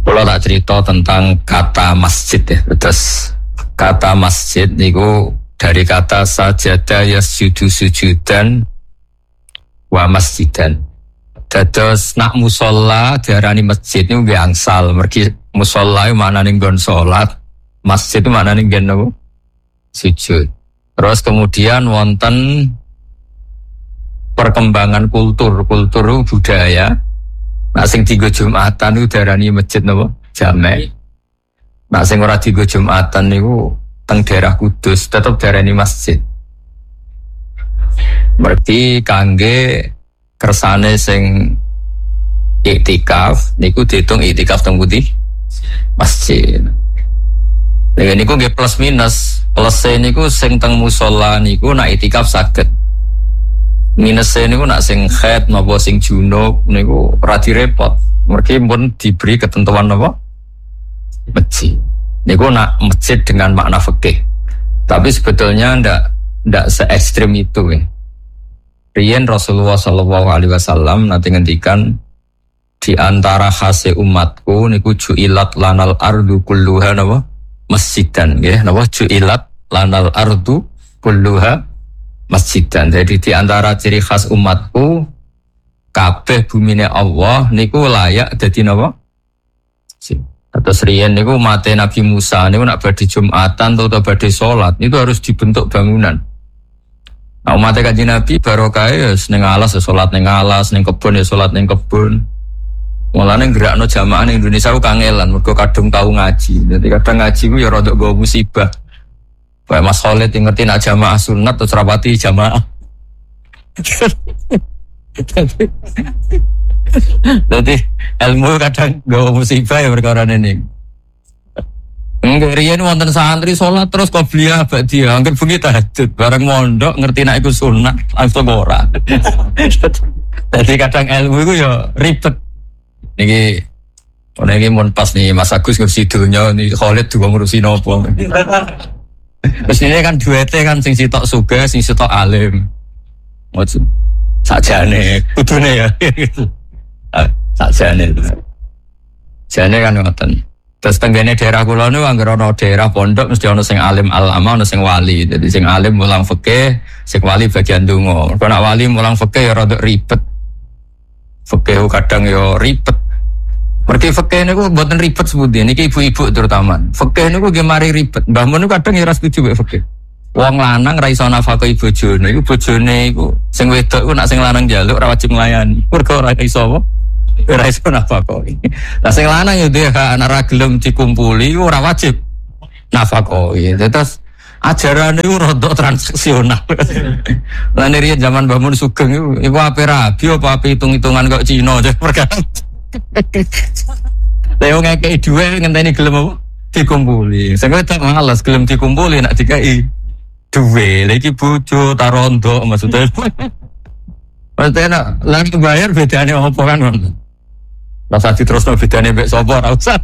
Kalau tak cerita tentang kata masjid ya, terus kata masjid niku dari kata sajada yasjudu sujudan wa masjidan. Dados nak musola diarani masjid niku nggih angsal. Mergi musola iku maknane nggon salat, masjid itu maknane nggon napa? Sujud. Terus kemudian wonten perkembangan kultur budaya. Nak sing dienggo Jumatan niku diarani masjid napa? Jamek. Nak sing ora dienggo Jumatan niku teng daerah Kudus tetep diarani masjid. Berarti kangge kersane sing iktikaf niku diitung iktikaf teng pundi? Masjid. Lha niku nggih plus minus. Plus niku sing teng musala niku nak iktikaf saged. Minus niku nak sing haid napa sing junub niku ora direpot. Mergi pun diberi ketentuan napa? Masjid. Niku nak masjid dengan makna fikih. Tapi sebetulnya ndak se-ekstrim itu ya. Riyen Rasulullah sallallahu alaihi wasallam nanti ngendikan di antara khase umatku niku ju'ilat lanal ardu kulluha napa masjidan nggih napa ju'ilat lanal ardu kulluha masjidan. Jadi di antara ciri khas umatku kabeh bumine Allah niku layak dadi napa? Terus riyen niku mate Nabi Musa niku nak badhe Jumatan atau badhe salat itu harus dibentuk bangunan. Nah, umat Kanjeng Nabi barokah ya ning alas ya salat ning alas, ning kebon ya salat ning kebon. Mulane gerakno jamaah ning Indonesia ku kangelan mergo kadung tau ngaji. Dadi kadang ngaji ku ya rada nggawa musibah. Kayak Mas Khalid ngerti nak jamaah sunat terus rapati jamaah. Jadi ilmu kadang nggawa musibah ya perkara ini. Enggak riyen wonten santri salat terus qobliyah ba'diyah angger bengi tahajud bareng mondok ngerti nek iku sunat langsung ora. Dadi kadang ilmu iku ya ribet. Niki mun pas nih Mas Agus ngurusi donya niki Khalid juga ngurusi nopo. Mestine kan duete kan sing sitok sugih sing sitok alim. Maksud sakjane kudune ya. Sakjane. Jane kan ngoten. Terus tenggene daerah kula niku anggere ana daerah pondok mesti ana sing alim alama, ana sing wali. Jadi sing alim mulang fikih, sing wali bagian donga. Kok nak wali mulang fikih ya rada ribet. Fikih kadang ya ribet. Mergi fikih niku mboten ribet sepundi niki ibu-ibu terutama. Fikih niku nggih mari ribet. Mbah mun kadang ya ora setuju mek fikih. Wong lanang ra iso nafkahi bojone, iku bojone iku sing wedok iku nak sing lanang njaluk ora wajib nglayani. Mergo ora iso apa? Ora iso nafkahi. Lah sing lanang yo dhek anak ra gelem dikumpuli ora wajib nafkahi. Terus ajarane iku rada transaksional. Lah riyen zaman Mbah Mun Sugeng iku ape rabi apa ape hitung-hitungan kok Cina perkara. Lah yo ngekeki dhuwit ngenteni gelem apa dikumpuli. Sing wedok males gelem dikumpuli nek dikai dhuwit. Lah iki bojo ta rondo maksudnya. Maksudnya lah bayar bedane apa kan? Rasa diterusno bedane mbek sapa ora usah.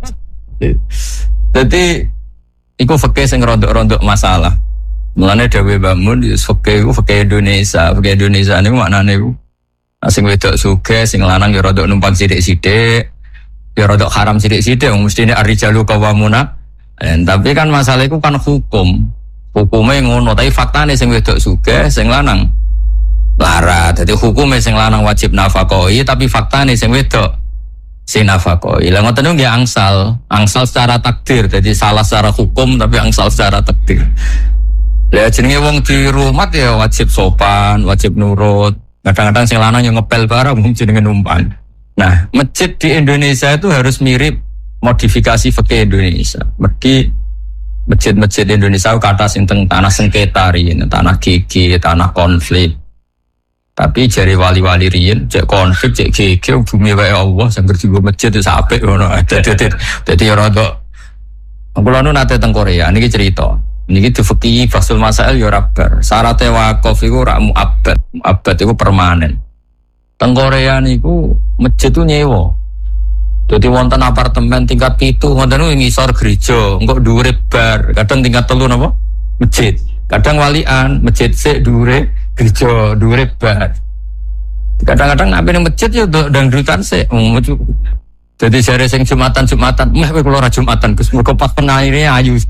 Dadi iku fikih sing rondok-rondok masalah. Mulane dawuh Mbah Mun fikih iku fikih Indonesia. Fikih Indonesia niku maknane iku sing wedok sugih, sing lanang ya rondok numpang sithik-sithik. Ya rondok haram sithik-sithik wong mestine ar-rijalu qawwamuna. Tapi kan masalah iku kan hukum. Hukume ngono, tapi faktane sing wedok sugih, sing lanang lara. Jadi hukumnya sing lanang wajib nafkahi, tapi faktane sing wedok sing nafkahi. Lah ngoten niku nggih angsal secara takdir. Jadi salah secara hukum tapi angsal secara takdir. Lah jenenge wong di rumah ya wajib sopan, wajib nurut. Kadang-kadang sing lanang yang ngepel barang mung jenenge numpang. Nah, masjid di Indonesia itu harus mirip modifikasi fikih Indonesia. Mergi masjid-masjid Indonesia kata sing teng tanah sengketa riyen, tanah gigi, tanah konflik. Tapi jari wali-wali riyen cek konflik cek gege bumi wae Allah sing kerja masjid itu apik ngono. Dadi ora kok kula nu nate teng Korea niki cerita. Niki difikih fasul masail ya ora bar. Syarat wakaf iku ora muabbad. Muabbad iku permanen. Teng Korea niku masjid itu nyewa. Dadi wonten apartemen tingkat 7 wonten ngisor gereja, engko dhuwure bar, kadang tingkat 3 napa? Masjid. Kadang walian, masjid sik dhuwure gereja, dhuwure bar. Kadang-kadang nek ning masjid yo dangdutan sik. Jadi jare sing Jumatan, meh kowe kula ora Jumatan Gus, mergo pas penaire ayu.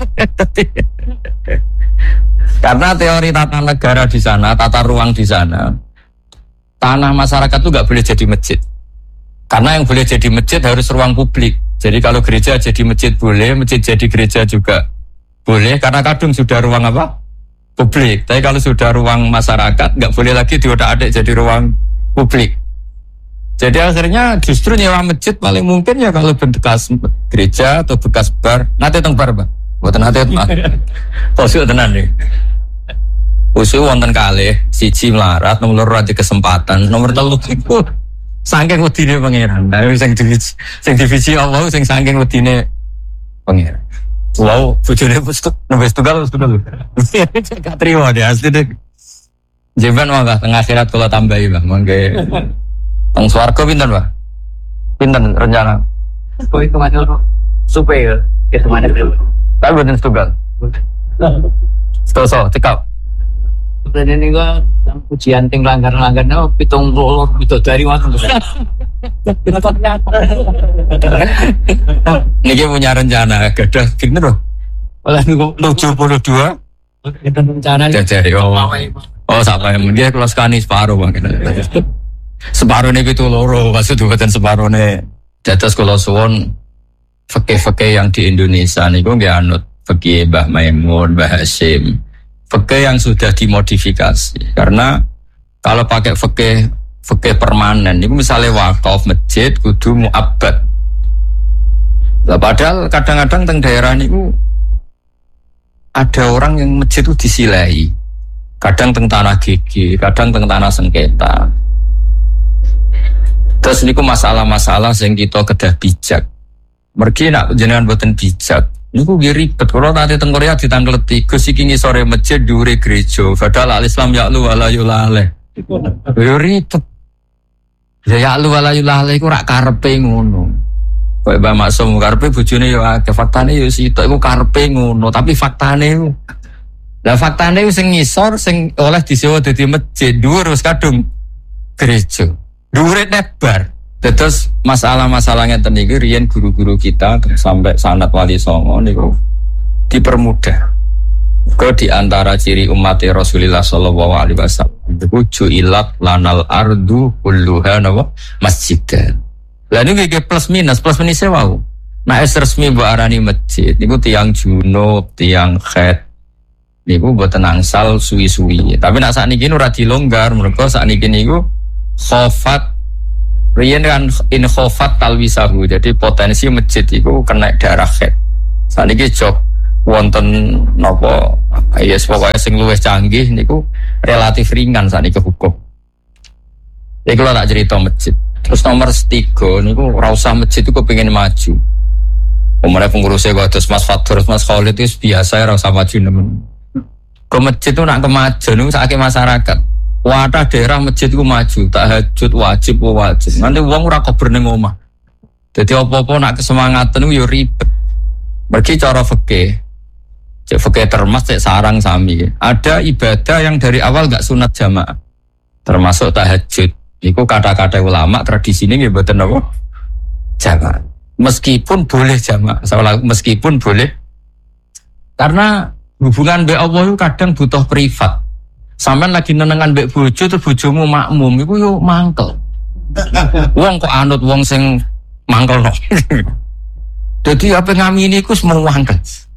Karena teori tata negara di sana, tata ruang di sana, tanah masyarakat itu nggak boleh jadi masjid. Karena yang boleh jadi masjid harus ruang publik. Jadi kalau gereja jadi masjid boleh, masjid jadi gereja juga boleh. Karena kadung sudah ruang apa? Publik. Tapi kalau sudah ruang masyarakat, nggak boleh lagi diodak-adik jadi ruang publik. Jadi akhirnya justru nyewa masjid paling mungkin ya kalau bekas gereja atau bekas bar. Nanti teng bar, Pak. Buat nanti posisi tenan nih. Usul wonten kalih siji melarat, nomor loro ada kesempatan, nomor 3 iku saking wedine pangeran. Lah sing divisi Allah sing saking wedine pangeran. Wow, bojone wis tunggal. Gak terima dia asli deh. Jeban mangga teng akhirat kula tambahi, Bang. Mangke teng swarga pinten, Pak? Pinten rencana? Kowe kemana lo? Supaya ya kemana dulu? Tapi boten tunggal. Stoso, cekap. Sebenarnya ini gua ujian ting langgar-langgar no pitung rolor itu dari waktu. Niki punya rencana gadah pinten lho? Oleh niku 72. kita rencana Jajari sampai dia kalau sekali separuh Bang. Separuh ini itu loro, maksud buatan separuh ini. Dados kalau suwon fikih-fikih yang di Indonesia niku nggih anut fikih Mbah Maimun, Mbah Hasyim. Fikih yang sudah dimodifikasi. Karena kalau pakai fikih permanen niku misalnya wakaf masjid kudu muabbad. Lah padahal kadang-kadang teng daerah niku ada orang yang masjid itu disilai. Kadang teng tanah gigi, kadang teng tanah sengketa. Terus niku masalah-masalah sing kita kedah bijak. Mergi nak jenengan boten bijak. Niku nggih ribet. Kalau nanti teng Korea ditangkleti, Gus iki ngisore masjid dhuwure gereja. Padahal al-Islam ya'lu wa la yulaleh. Yo ribet. Ya ya'lu wa la yulaleh iku rak karepe ngono. Kayak Mbak Maksum karepe bojone yo akeh, faktane yo sitok iku karepe ngono, tapi faktane iku. Lah faktane sing ngisor sing oleh disewa dadi masjid dhuwur wis kadung gereja. Dhuwure nebar. Terus masalah-masalah ngeten iki riyen guru-guru kita sampai sanad Wali Songo niku dipermudah. Ke di antara ciri umat Rasulullah sallallahu alaihi wasallam iku ju'ilat lanal ardu kulluha masjidan. Lah niku iki plus minus wae. Nah es resmi mbok arani masjid niku tiyang junub, tiyang khed niku mboten angsal suwi-suwi. Tapi nek sakniki ora dilonggar, mergo sakniki niku khofat riyen kan in khofat talwisahu. Jadi potensi masjid itu kena darah khed. Sakniki jog wonten napa ya pokoke sing luwih canggih niku relatif ringan sakniki hukum. Iki kula tak cerita masjid. Terus nomor 3 niku ora usah masjid itu kepengin maju. Umumnya pengurusnya kok terus Mas Fatur, Mas Khalid itu biasa ora usah maju nemen. Ke masjid itu nak kemaju niku sakake masyarakat. Wadah daerah masjid itu maju, tahajud wajib. Nanti wong ora kober ning omah. Dadi apa-apa nak kesemangatan niku yo ribet. Mergi cara fikih. Cek fikih termas cek sarang sami. Ada ibadah yang dari awal enggak sunat jamaah. Termasuk tahajud. Iku kata-kata ulama tradisi ini mboten apa? Jamaah. Meskipun boleh jamaah, meskipun boleh. Karena hubungan mbek Allah itu kadang butuh privat. Sampeyan lagi nenengan mbek bojo terus bojomu makmum iku yo mangkel. Wong kok anut wong sing mangkelno. Dadi apa ngamini iku semua mangkel.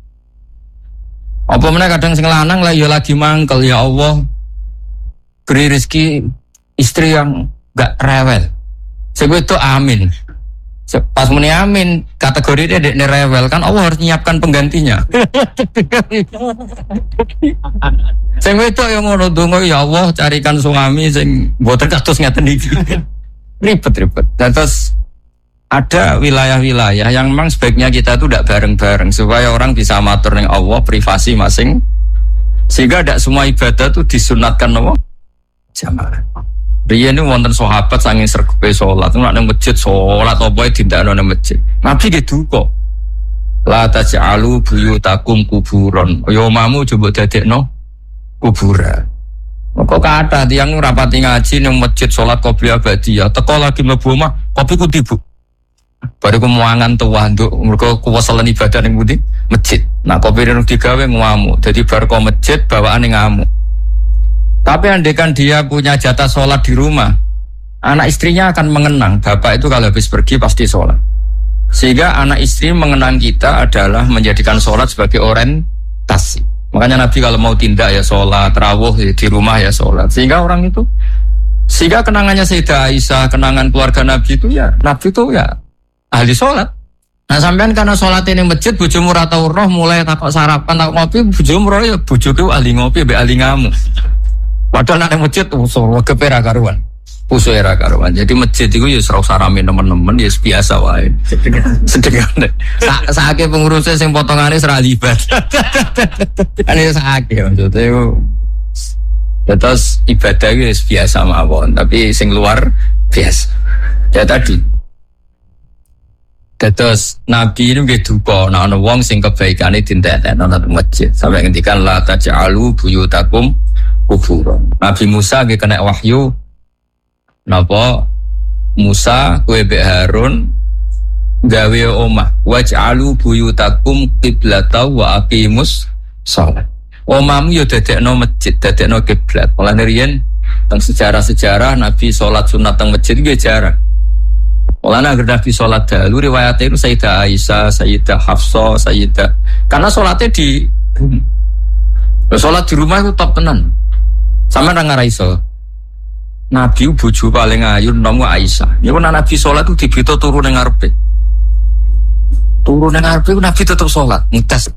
Apa meneh kadang sing lanang lah ya lagi mangkel, ya Allah. Beri rezeki istri yang enggak rewel. Sing itu amin. Pas muni amin, kategori dia dekne rewel kan Allah harus nyiapkan penggantinya. Sing wedok yang ngono donga ya Allah carikan suami sing mboten kados ngeten iki. Ribet-ribet. Dan terus ada wilayah-wilayah yang memang sebaiknya kita itu tidak bareng-bareng supaya orang bisa matur ning Allah privasi masing. Sehingga tidak semua ibadah itu disunatkan apa? Jamaah. Riyen niku wonten sahabat saking sregepe salat, nek nang masjid salat apa wae dindakno nang masjid. Nabi ge duka. La taj'alu buyutakum kuburon. Ya omamu coba dadekno kuburan. Kok kathah tiyang rapati ngaji nang masjid salat qobliyah badiyah, teko lagi mlebu omah, kopi ku tibu. Baru ku muangan tua nduk mergo kuwasalen ibadah ning pundi? Masjid. Nah, kopi rene digawe ngamuk. Jadi bar ko masjid bawaane ngamuk. Tapi andekan dia punya jatah sholat di rumah, anak istrinya akan mengenang. Bapak itu kalau habis pergi pasti sholat. Sehingga anak istri mengenang kita adalah menjadikan sholat sebagai orientasi. Makanya Nabi kalau mau tindak ya sholat, rawuh di rumah ya sholat. Sehingga orang itu, sehingga kenangannya Sayyidah Aisyah, kenangan keluarga Nabi itu ya, Nabi itu ya ahli sholat. Nah sampean karena sholat ini masjid, bojomu ora tau roh mulai takok sarapan, takok ngopi, bojomu roh ya bojoku ahli ngopi, be ahli ngamuk. Padahal nang masjid usul kepera karuan. Usul era karuan. Jadi masjid itu ya serau sarame nemen-nemen ya biasa wae. Sedengane. Saake pengurusnya sing potongane serah libat. Ane saake maksudnya itu. Terus ibadah itu biasa mawon, tapi sing luar biasa. Ya tadi. Terus Nabi itu nggih duka nek ana wong sing kebaikane dintetekno nang masjid. Sampai ngendikan la taj'alu buyutakum kuburan. Nabi Musa nggih kena wahyu napa Musa kowe mbek Harun gawe omah waj'alu buyutakum qiblatan wa aqimus shalah. Omahmu yo dadekno masjid, dadekno kiblat. Mulane riyen teng sejarah-sejarah Nabi salat sunat teng masjid nggih jarang. Mulane agar Nabi salat dahulu riwayatnya itu Sayyidah Aisyah, Sayyidah Hafsah, Sayyidah karena salatnya di salat di rumah itu top tenan. Sama nang ora iso. Nabi bojo paling ayu namung Aisyah. Niku Nabi salat itu dibito turu ning ngarepe. Turu ning ngarepe Nabi tetep salat, ngetes.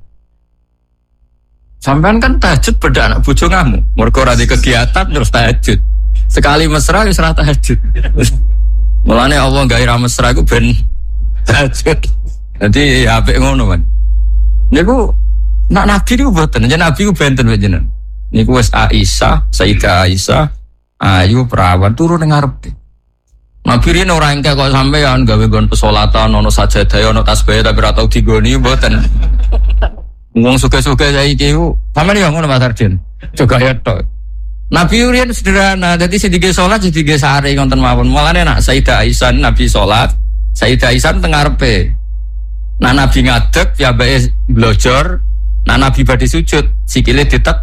Sampean kan tahajud beda anak bojo ngamuk. Mergo ora di kegiatan terus tahajud. Sekali mesra wis ora tahajud. Mulane Allah gawe ra mesra iku ben tahajud. Dadi apik ngono kan. Niku nak Nabi niku mboten, yen Nabi ku benten jenengan. Niku wis Aisyah, Sayyidah Aisyah, ayu perawan turu ning ngarepe. Nabi rene ora engke kok sampean gawe nggon pesolatan ono sajadah ono tasbih tapi ora tau digoni mboten. Wong suka-suka saiki ku sampeyan yo ngono Mas Arjen. Juga ya tok. Nabi riyen sederhana, dadi sedikit salat sedikit sehari wonten mawon. Mulane nak Sayyidah Aisyah Nabi salat, Sayyidah Aisyah teng ngarepe. Nah Nabi ngadeg piyambake blojor, nah Nabi badhe sujud, sikile ditek.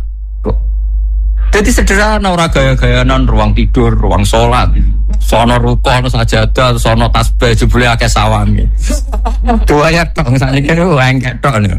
Jadi sederhana ora gaya-gayanan ruang tidur, ruang salat. Sono rukun, sajadah, sono tasbih jebule akeh sawange. Dua ya tok sakniki niku engkek tok niku.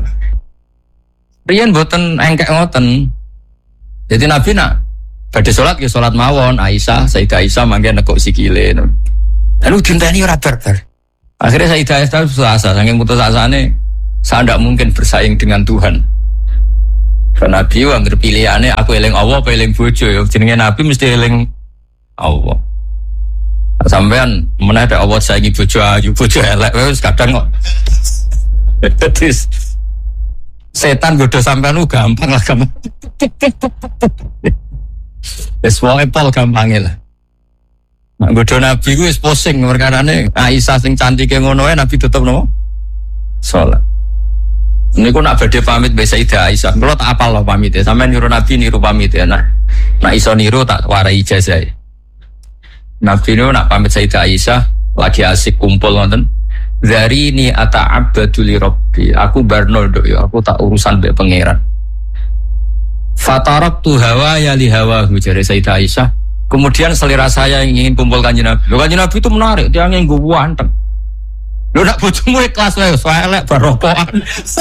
Riyen mboten engkek ngoten. Jadi Nabi nak badhe salat ya salat mawon, Aisyah, Sayyidah Aisyah mangke nekuk sikile. Lalu dinteni ora barbar. Akhirnya Sayyidah Aisyah putus asa, saking putus asane saya ndak mungkin bersaing dengan Tuhan. Karena Nabi anggere pilihane aku eling Allah apa eling bojo ya jenenge Nabi mesti eling Allah. Sampean meneh ada Allah saiki bojo ayu bojo elek wis kadang kok. Setan godho sampean gampang lah gampang. Wis wae pol gampange lah. Nek godho Nabi ku wis pusing perkarane Aisyah sing cantike ngono wae Nabi tetep nopo? Salat. Niku nak badhe pamit mbek Sayyidah Aisyah. Kula tak apal lho pamit e. Sampeyan niru Nabi niru pamit e. Nak iso niru tak warai ijazah. Nabi niku nak pamit Sayyidah Aisyah lagi asik kumpul wonten. Dari ini ata'abbadu li rabbi. Aku barno nduk ya, aku tak urusan mbek pangeran. Fataraktu hawa ya li hawahu jare Sayyidah Aisyah. Kemudian selera saya yang ingin kumpul Kanjeng Nabi. Lho Kanjeng Nabi itu menarik, dia yang nggo wanteng. Lho nak bojomu ikhlas wae, elek barokokan.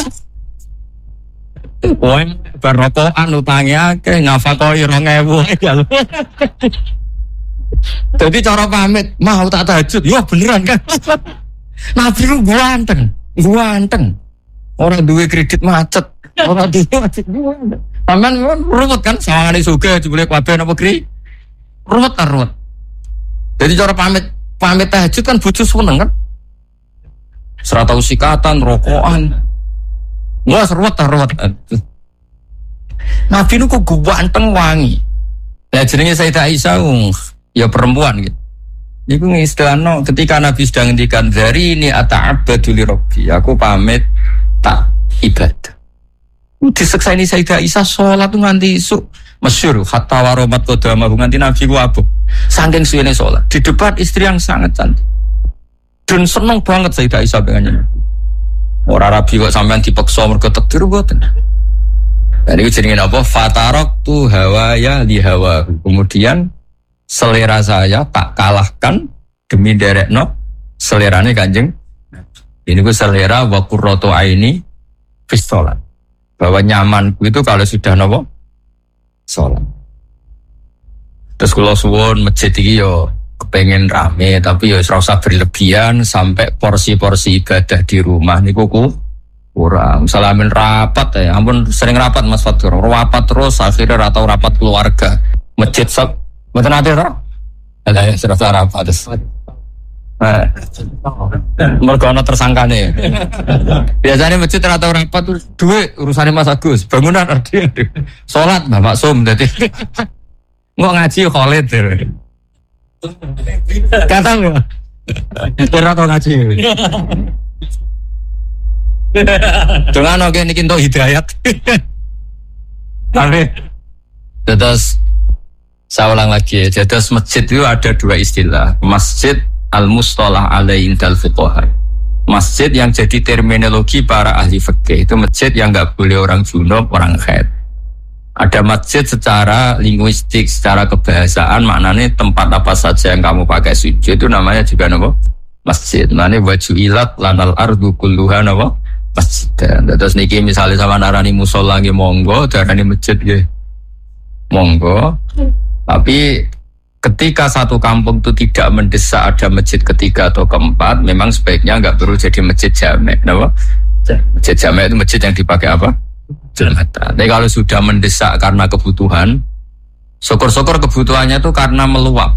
Woi, barokokan utange akeh, ngafakoi 2000. Jadi cara pamit, mau tak tahajud. Yo beneran kan. Nabi lu ganteng. Orang duwe kredit macet, orang duwe macet. Paman ruwet kan, sawangane sugih jebule kabeh napa kri? Ruwet. Jadi cara pamit tahajud kan bojo seneng kan. Serata usikatan, rokokan. Wah, ruwet. Nabi nu kok ganteng wangi. Ya jenenge Sayyidah Aisyah ya perempuan gitu. Niku istilahno ketika Nabi sedang ngendikan dari ini ata'abbadu li rabbi. Aku pamit tak ibadah. Disekseni Sayyidah Aisyah salat nganti isuk. Masyhur hatta waromat qadama nganti Nabi ku abuk. Saking suwene salat di depan istri yang sangat cantik. Dan seneng banget Sayyidah Aisyah pengennya. Orang rabi kok sampean dipaksa mergo takdir mboten. Dan itu jenenge apa? Fataraqtu hawaya li hawa. Kemudian selera saya tak kalahkan demi derekno selerane Kanjeng. Ini ku selera wa qurratu aini fi shalat. Bahwa nyamanku itu kalau sudah nopo salat. Terus kula suwun masjid iki yo kepengen rame tapi ya ora usah berlebihan sampai porsi-porsi ibadah di rumah niku kurang. Salamin rapat ya, ampun sering rapat Mas Fatur. Rapat terus akhirnya atau rapat keluarga. Masjid sak mboten ate to? Lah ya serasa rapat terus. Mergo ana tersangkane. Biasanya masjid atau rapat tuh duit urusane Mas Agus, bangunan ada. Salat Bapak Sum dadi. Nggak ngaji Khalid kata nggak? Kira atau ngaji? Dengan oke ini kinto hidayat. Tapi terus saya ulang lagi. Jadi masjid itu ada dua istilah. Masjid al-mustalah alaihi indal fuqaha. Masjid yang jadi terminologi para ahli fikih itu masjid yang nggak boleh orang junub, orang haid. Ada masjid secara linguistik, secara kebahasaan maknanya tempat apa saja yang kamu pakai sujud itu namanya juga apa? Masjid. Maknanya wajuilat lanal ardu kulluha apa? Masjid. Terus niki misalnya sama narani musola nggih monggo, darani masjid nggih monggo. Tapi ketika satu kampung itu tidak mendesak ada masjid ketiga atau keempat, memang sebaiknya enggak perlu jadi masjid jamek, napa? Masjid jamek itu masjid yang dipakai apa? Jumatan. Tapi kalau sudah mendesak karena kebutuhan, syukur-syukur kebutuhannya itu karena meluap.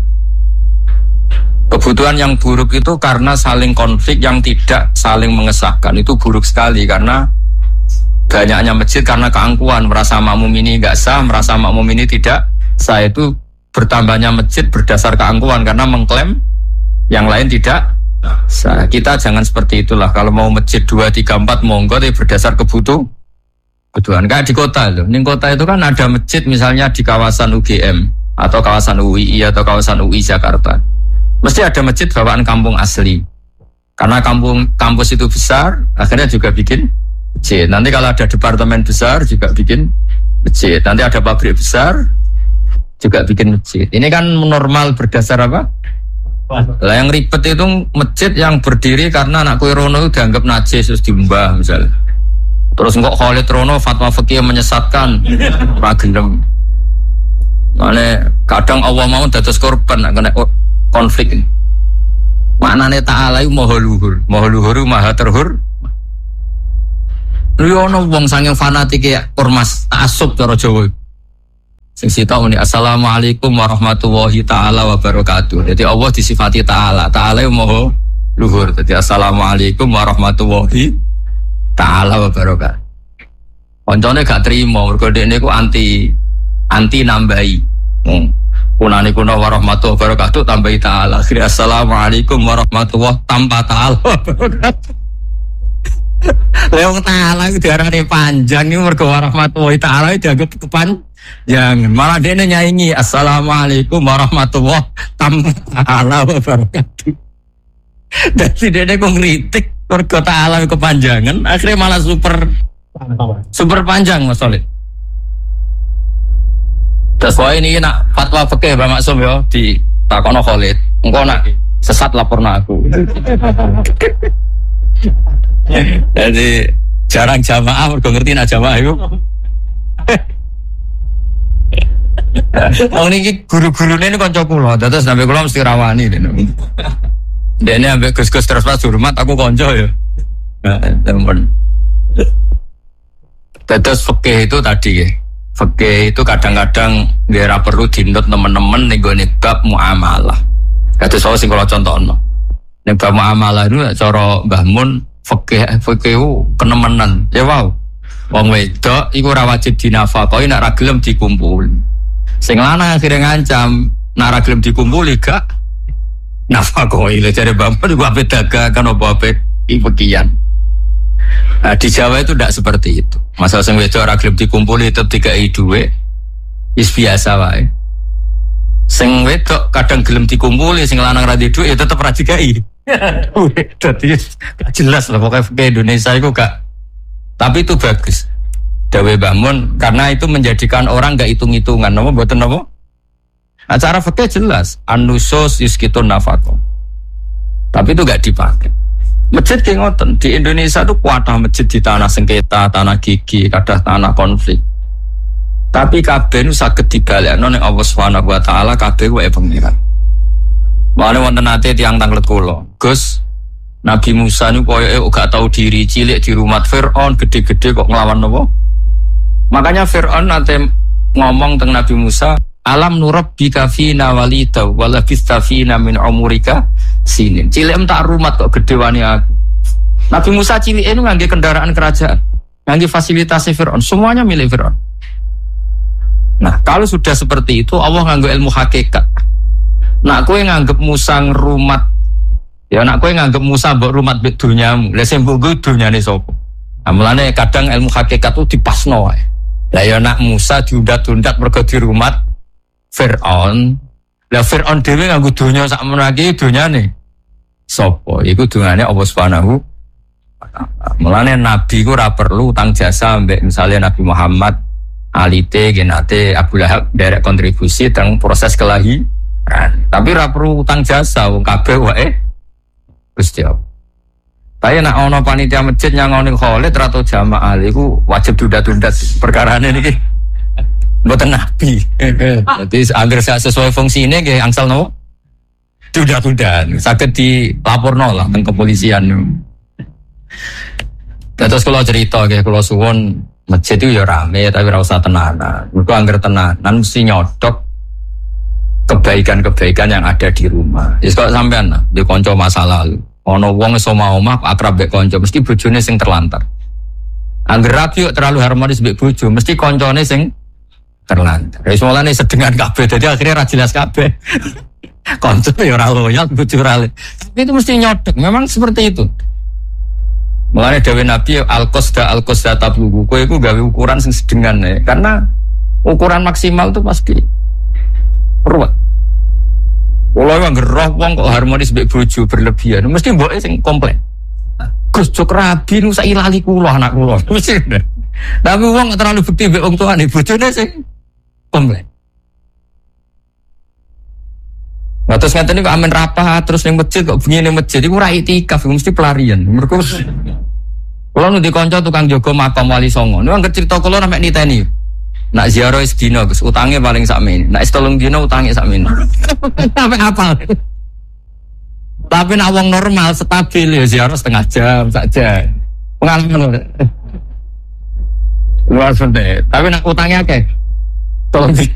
Kebutuhan yang buruk itu karena saling konflik yang tidak saling mengesahkan. Itu buruk sekali karena banyaknya masjid karena keangkuhan, merasa makmum ini enggak sah, merasa makmum ini tidak sah. Itu bertambahnya masjid berdasar keangkuhan karena mengklaim yang lain tidak sah. Kita jangan seperti itulah. Kalau mau masjid 2, 3, 4 monggo tapi berdasar kebutuhan kayak di kota loh. Di kota itu kan ada masjid misalnya di kawasan UGM atau kawasan UII atau kawasan UI Jakarta. Mesti ada masjid bawaan kampung asli. Karena kampus itu besar, akhirnya juga bikin masjid. Nanti kalau ada departemen besar juga bikin masjid. Nanti ada pabrik besar juga bikin masjid. Ini kan normal berdasar apa? Lah yang ribet itu masjid yang berdiri karena anak kue rono itu dianggap najis terus dimbah misalnya. Terus kok Khalid Rono fatwa fikih menyesatkan, ora gelem. Mane kadang Allah mau dados korban kena konflik. Maknane ta'ala iku maha luhur, maha terhur. Lha ono wong saking fanatike ormas asub cara Jawa. Sing sita muni assalamualaikum warahmatullahi taala wabarakatuh. Jadi Allah disifati taala, taala maha luhur. Jadi assalamualaikum warahmatullahi ta'ala wa barokah. Koncone gak terima mergo dekne ku anti nambahi. Kunane kuna warahmatullahi wabarakatuh tambahi ta'ala. Akhirnya assalamualaikum warahmatullahi tanpa ta'ala wa barakatuh. Leong ta'ala itu diarani panjang ini mergo warahmatullahi ta'ala dianggap kepanjangan. Malah dekne nyaingi assalamualaikum warahmatullahi tanpa ta'ala wa barakatuh. Dadi dekne ku ngritik mergo ta'ala kepanjangan, akhirnya malah super panjang Mas Solid. Terus wah ini nak fatwa fikih Pak Maksum yo di takono Khalid. Engko nak sesat laporna aku. Jadi jarang jamaah mergo ngerti nak jamaah iku. Oh niki guru-gurune ini kanca kula, dados sampe kula mesti rawani dene. Dene ambek Gus-gus terus pas hormat aku kanca ya. Temen. Terus fikih itu tadi ya. Fikih itu kadang-kadang nggak perlu dinut teman-teman nih gue bab muamalah. Kata saya sing kalau contohno. Nih bab muamalah itu cara Mbah Mun fikih kenemenan. Ya wow. Wong wedok iku ora wajib dinafakoi nek ra gelem dikumpul. Sing lanang akhire ngancam nek ra gelem dikumpuli gak nafakoi. Lha jare Mbah Mun iku ape dagangan apa ape ipekian. Nah, di Jawa itu tidak seperti itu. Masalah sing wedok ora gelem dikumpuli tetep dikai dhuwit. Wis biasa wae. Sing wedok kadang gelem dikumpuli, sing lanang ra duwe dhuwit ya tetep ra dikai. Jadi gak jelas lah pokoknya fikih Indonesia itu gak. Tapi itu bagus. Dawe Mbah Mun karena itu menjadikan orang gak hitung-hitungan. Napa mboten napa? Acara fikih jelas, an-nusus yuskitun nafaqah. Tapi itu gak dipakai. Masjid ki ngoten, di Indonesia itu kuatah masjid di tanah sengketa, tanah gigi, kadang tanah konflik. Tapi kabeh nu saged dibalekno ning Allah Subhanahu wa taala kabeh wae pengiran. Mane wonten nate tiyang tanglet kula. Gus, Nabi Musa niku koyoke gak tahu diri, cilik di rumah Firaun, gede-gede kok nglawan napa? Makanya Firaun nate ngomong teng Nabi Musa, alam nurabbika fina walida wa labista fina min umurika sinin. Cilik tak rumat kok gede wani aku. Nabi Musa cilik itu ngangge kendaraan kerajaan, ngangge fasilitas Firaun, semuanya milik Firaun. Nah, kalau sudah seperti itu Allah nganggo ilmu hakikat. Nak kowe nganggep Musa ngrumat, ya nak kowe nganggep Musa mbok rumat mbek dunyamu. Lah sing mbok dunyane sapa? Nah, mulane kadang ilmu hakikat itu dipasno wae. Lah ya nak Musa diundat-undat mergo dirumat Fir'aun. Lah Fir'aun dhewe nganggo donya sak menake donyane sapa? Iku donyane Allah Subhanahu wa taala. Mulane nabi ku ora perlu utang jasa mbek misalnya Nabi Muhammad, alite genate Abu Lahab derek kontribusi teng proses kelahiran. Tapi ora perlu utang jasa wong kabeh wae Gusti Allah. Tapi nek ana panitia masjid nyangoni Khalid atau jamaah iku wajib tunda-tunda perkarane niki. Mboten nabi. Dadi angger sesuai fungsine nggih angsal nopo? Tunda-tunda. Saged dilaporno lah teng kepolisian. Terus kalau cerita nggih kula suwun masjid itu ya rame tapi ora usah tenanan. Mergo angger tenanan mesti nyodok kebaikan-kebaikan yang ada di rumah. Wis kok sampean di kanca masa lalu. Ana wong iso omah akrab mbek kanca mesti bojone sing terlantar. Angger rapi terlalu harmonis mbek bojo mesti kancane sing terlantar. Wis mulane sedengan kabeh dadi akhirnya ra jelas kabeh. Kanca ya ora loyal, bojo ora. Tapi itu mesti nyodok. Memang seperti itu. Mulane dawuh Nabi al-qasda tablugu. Kowe iku gawe ukuran sing sedengan ya. Karena ukuran maksimal itu pasti ruwet. Kalau yang gerah wong kok harmonis mbek bojo berlebihan, mesti mboke sing komplain. Gus jok rabi nu saiki lali kula anak kula. Mesti. Tapi wong terlalu bekti mbek wong tuane bojone sing komplain. Nah, terus ngeten niku amen rapat terus ning masjid kok bengi ning masjid iku ora itikaf mesti pelarian. Mergo kula nu dikonco tukang jaga makam Wali Songo. Niku anggere crita kula sampe niteni. Nak ziarah sedina Gus, utangnya paling sakmene. Nak setulung dina utangnya sakmene. Sampai apal. Tapi nak wong normal stabil ya ziarah setengah jam saja. Pengalaman. Luar biasa. Tapi nak utangnya akeh. Tolong